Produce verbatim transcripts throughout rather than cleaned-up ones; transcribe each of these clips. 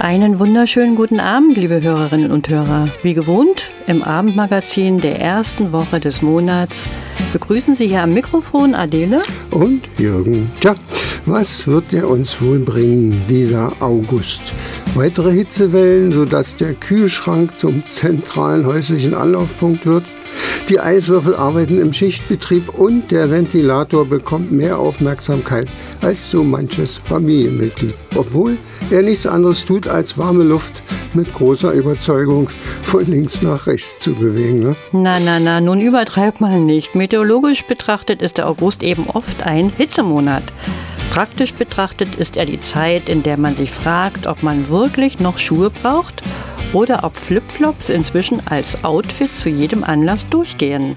Einen wunderschönen guten Abend, liebe Hörerinnen und Hörer. Wie gewohnt, im Abendmagazin der ersten Woche des Monats begrüßen Sie hier am Mikrofon Adele und Jürgen. Tja, was wird er uns wohl bringen, dieser August? Weitere Hitzewellen, sodass der Kühlschrank zum zentralen häuslichen Anlaufpunkt wird? Die Eiswürfel arbeiten im Schichtbetrieb und der Ventilator bekommt mehr Aufmerksamkeit als so manches Familienmitglied. Obwohl er nichts anderes tut, als warme Luft mit großer Überzeugung von links nach rechts zu bewegen. Ne? Na, na, na, nun übertreib mal nicht. Meteorologisch betrachtet ist der August eben oft ein Hitzemonat. Praktisch betrachtet ist er die Zeit, in der man sich fragt, ob man wirklich noch Schuhe braucht oder ob Flipflops inzwischen als Outfit zu jedem Anlass durchgehen.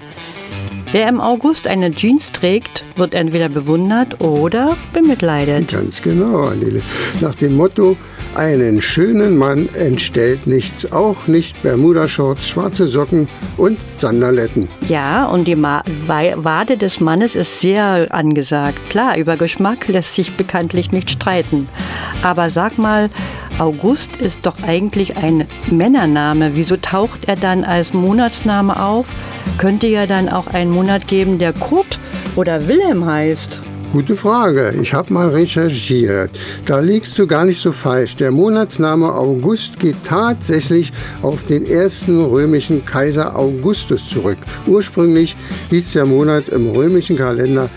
Wer im August eine Jeans trägt, wird entweder bewundert oder bemitleidet. Ganz genau, Adele. Nach dem Motto, einen schönen Mann entstellt nichts, auch nicht Bermuda-Shorts, schwarze Socken und Sandaletten. Ja, und die Ma- Wade des Mannes ist sehr angesagt. Klar, über Geschmack lässt sich bekanntlich nicht streiten. Aber sag mal, August ist doch eigentlich ein Männername. Wieso taucht er dann als Monatsname auf? Könnte ja dann auch einen Monat geben, der Kurt oder Wilhelm heißt. Gute Frage. Ich habe mal recherchiert. Da liegst du gar nicht so falsch. Der Monatsname August geht tatsächlich auf den ersten römischen Kaiser Augustus zurück. Ursprünglich hieß der Monat im römischen Kalender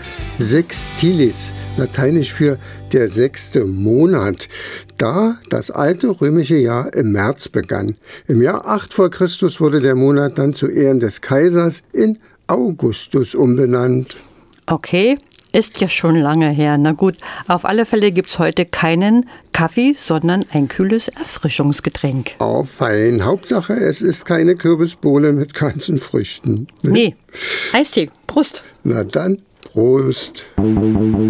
Sextilis, lateinisch für der sechste Monat, da das alte römische Jahr im März begann. Im Jahr acht vor Christus wurde der Monat dann zu Ehren des Kaisers in Augustus umbenannt. Okay. Ist ja schon lange her. Na gut, auf alle Fälle gibt's heute keinen Kaffee, sondern ein kühles Erfrischungsgetränk. Oh, fein. Hauptsache, es ist keine Kürbisbowle mit ganzen Früchten. Nee, Eistee. Prost. Na dann, Prost.